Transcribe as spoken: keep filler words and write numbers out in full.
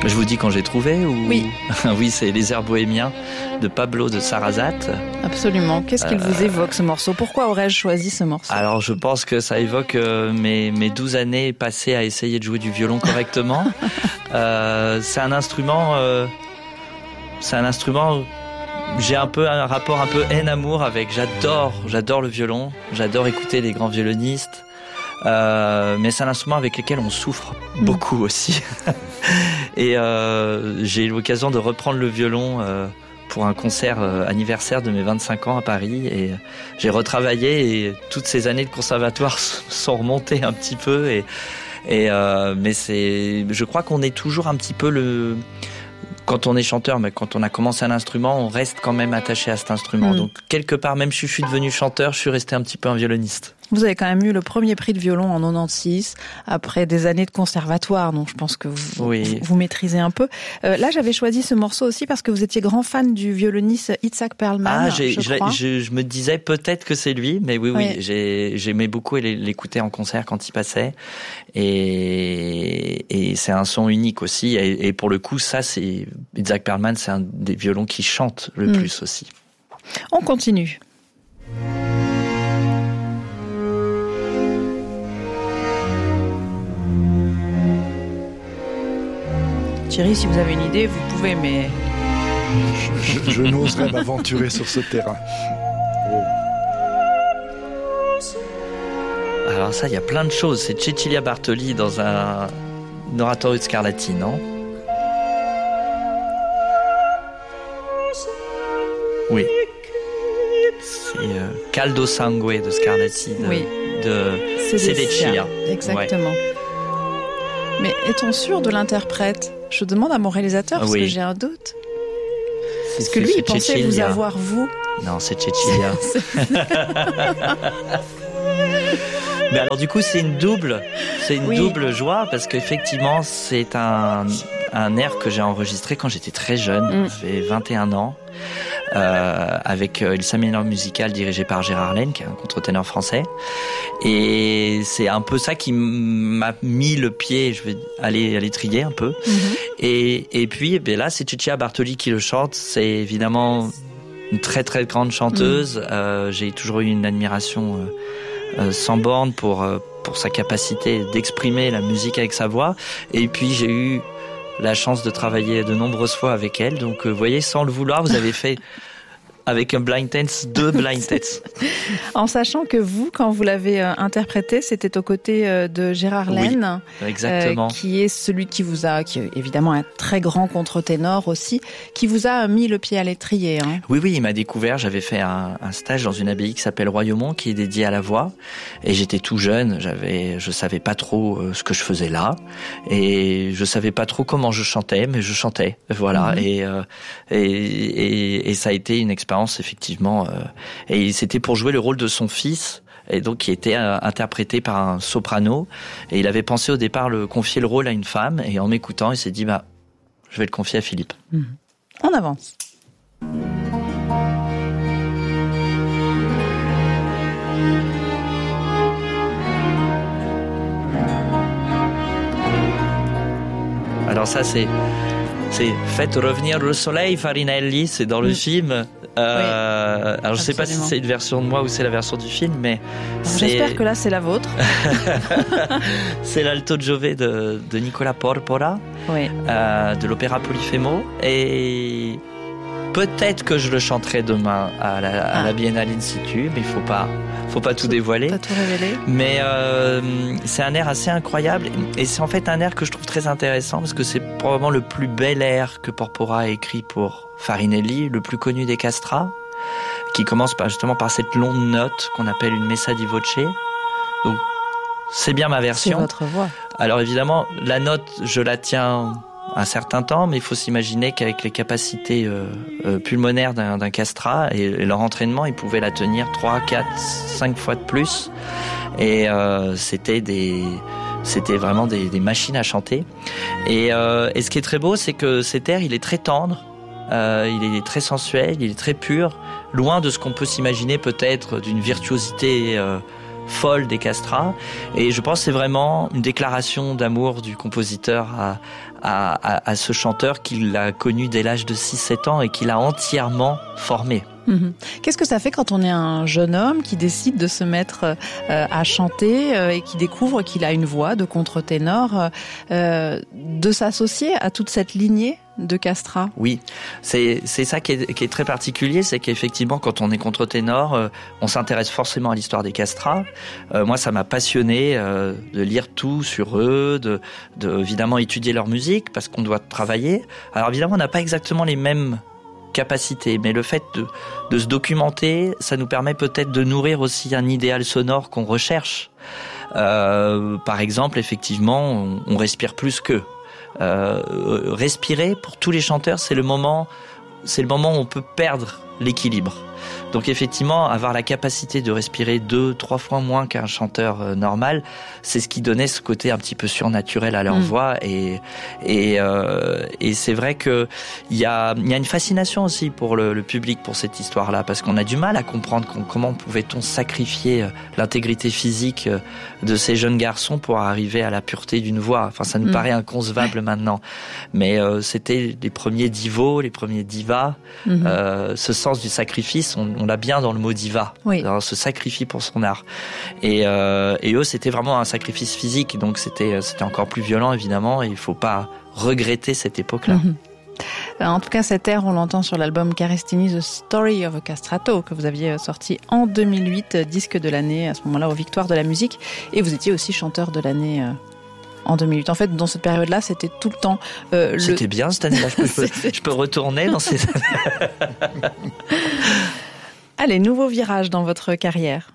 Je vous dis quand j'ai trouvé ou... Oui. Oui, c'est Les airs bohémiens de Pablo de Sarrazate. Absolument. Qu'est-ce qu'il euh... vous évoque, ce morceau ? Pourquoi aurais-je choisi ce morceau ? Alors, je pense que ça évoque euh, mes, mes douze années passées à essayer de jouer du violon correctement. euh, c'est un instrument... Euh, c'est un instrument... J'ai un peu un rapport un peu haine-amour avec. J'adore, j'adore le violon. J'adore écouter les grands violonistes. Euh, mais c'est un instrument avec lequel on souffre beaucoup aussi. Et euh, j'ai eu l'occasion de reprendre le violon euh, pour un concert euh, anniversaire de mes vingt-cinq ans à Paris. Et j'ai retravaillé et toutes ces années de conservatoire sont remontées un petit peu. Et, et euh, mais c'est, je crois qu'on est toujours un petit peu le... Quand on est chanteur, mais quand on a commencé un instrument, on reste quand même attaché à cet instrument. Mmh. Donc, quelque part, même si je suis devenu chanteur, je suis resté un petit peu un violoniste. Vous avez quand même eu le premier prix de violon en quatre-vingt-seize, après des années de conservatoire, donc je pense que vous, oui. vous, vous maîtrisez un peu. Euh, là, j'avais choisi ce morceau aussi parce que vous étiez grand fan du violoniste Itzhak Perlman, ah, j'ai, je, je, crois. Je, je me disais peut-être que c'est lui, mais oui, oui, oui j'ai, j'aimais beaucoup l'écouter en concert quand il passait. Et, et c'est un son unique aussi. Et, et pour le coup, ça, c'est Itzhak Perlman, c'est un des violons qui chante le mmh. plus aussi. On continue. Thierry, si vous avez une idée, vous pouvez, mais... Je, je n'oserais m'aventurer sur ce terrain. Oh. Alors ça, il y a plein de choses. C'est Cecilia Bartoli dans un, un oratorio de Scarlatti, non ? Oui. C'est euh, Caldo Sangue de Scarlatti, de, oui. de Cecilia. Exactement. Ouais. Mais est-on sûr de l'interprète ? Je demande à mon réalisateur parce oui. que j'ai un doute. C'est, Est-ce que lui, il pensait Cecilia. Vous avoir, vous ? Non, c'est Cecilia. Mais alors du coup, c'est une double, c'est une oui. double joie parce qu'effectivement, c'est un, un air que j'ai enregistré quand j'étais très jeune, mm. j'avais vingt et un ans. Euh, avec euh, le séminaire musical dirigé par Gérard Laine, qui est un contre-ténor français. Et c'est un peu ça qui m'a mis le pied, je vais aller à l'étrier un peu. Mm-hmm. Et, et puis, ben là, c'est Cecilia Bartoli qui le chante. C'est évidemment une très très grande chanteuse. Mm. Euh, j'ai toujours eu une admiration euh, euh, sans borne pour, euh, pour sa capacité d'exprimer la musique avec sa voix. Et puis, j'ai eu la chance de travailler de nombreuses fois avec elle. Donc, vous voyez, sans le vouloir, vous avez fait, avec un blind test, deux blind tests. En sachant que vous, quand vous l'avez euh, interprété, c'était aux côtés euh, de Gérard Laine. Oui, exactement. Euh, qui est celui qui vous a, qui est évidemment un très grand contre-ténor aussi, qui vous a mis le pied à l'étrier. Hein. Oui, oui, il m'a découvert. J'avais fait un, un stage dans une abbaye qui s'appelle Royaumont, qui est dédiée à la voix. Et j'étais tout jeune. J'avais, je savais pas trop euh, ce que je faisais là. Et je savais pas trop comment je chantais, mais je chantais. Voilà. Mm-hmm. Et, euh, et, et, et ça a été une expérience, effectivement. Euh, et c'était pour jouer le rôle de son fils, et donc qui était euh, interprété par un soprano, et il avait pensé au départ le confier le rôle à une femme, et en m'écoutant il s'est dit bah je vais le confier à Philippe. Mmh. On avance. Alors ça c'est c'est Faites revenir le soleil, Farinelli, c'est dans le mmh. film. Euh, oui, alors je sais pas si c'est une version de moi ou c'est la version du film, mais c'est... J'espère que là c'est la vôtre. C'est l'Alto Giove de, de Nicola Porpora, oui. euh, de l'opéra Polifemo, et peut-être que je le chanterai demain à la, à ah. la Biennale in situ, mais il faut pas, faut pas tout, tout dévoiler. Pas tout révéler. Mais euh, c'est un air assez incroyable, et c'est en fait un air que je trouve très intéressant parce que c'est probablement le plus bel air que Porpora a écrit pour Farinelli, le plus connu des castrats, qui commence par, justement par cette longue note qu'on appelle une messa di voce. Donc, c'est bien ma version. C'est votre voix. Alors évidemment, la note, je la tiens un certain temps, mais il faut s'imaginer qu'avec les capacités euh, euh, pulmonaires d'un, d'un castrat et, et leur entraînement, ils pouvaient la tenir trois, quatre, cinq fois de plus. Et euh, c'était des... C'était vraiment des, des machines à chanter. Et, euh, et ce qui est très beau, c'est que cet air, il est très tendre. Euh, il est très sensuel, il est très pur, loin de ce qu'on peut s'imaginer peut-être d'une virtuosité euh, folle des castrats. Et je pense que c'est vraiment une déclaration d'amour du compositeur à, à, à, à ce chanteur qu'il a connu dès l'âge de six sept ans et qu'il a entièrement formé. Mmh. Qu'est-ce que ça fait quand on est un jeune homme qui décide de se mettre euh, à chanter euh, et qui découvre qu'il a une voix de contre-ténor, euh, de s'associer à toute cette lignée de castrats? Oui, c'est c'est ça qui est, qui est très particulier, c'est qu'effectivement quand on est contre-ténor, euh, on s'intéresse forcément à l'histoire des castrats. Euh, moi, ça m'a passionné euh, de lire tout sur eux, de, de évidemment étudier leur musique parce qu'on doit travailler. Alors évidemment, on n'a pas exactement les mêmes capacité, mais le fait de, de se documenter, ça nous permet peut-être de nourrir aussi un idéal sonore qu'on recherche. Euh, par exemple, effectivement, on, on respire plus qu'eux. Euh, respirer, pour tous les chanteurs, c'est le moment, c'est le moment où on peut perdre l'équilibre. Donc effectivement, avoir la capacité de respirer deux, trois fois moins qu'un chanteur euh, normal, c'est ce qui donnait ce côté un petit peu surnaturel à leur mmh. voix. Et et, euh, et c'est vrai que il y a il y a une fascination aussi pour le, le public pour cette histoire-là, parce qu'on a du mal à comprendre comment pouvait-on sacrifier l'intégrité physique de ces jeunes garçons pour arriver à la pureté d'une voix. Enfin, ça nous mmh. paraît inconcevable maintenant, mais euh, c'était les premiers divos, les premiers divas. Mmh. Euh, ce sens du sacrifice, on, on l'a bien dans le mot diva. Oui. On se sacrifie pour son art. Et, euh, et eux, c'était vraiment un sacrifice physique, donc c'était, c'était encore plus violent, évidemment, et il ne faut pas regretter cette époque-là. Mmh. En tout cas, cet air, on l'entend sur l'album Carestini, The Story of a Castrato, que vous aviez sorti en deux mille huit, disque de l'année, à ce moment-là, aux Victoires de la musique, et vous étiez aussi chanteur de l'année euh, en deux mille huit. En fait, dans cette période-là, c'était tout le temps... Euh, c'était le... bien cette année-là, je peux, je peux retourner dans ces années. Allez, nouveau virage dans votre carrière.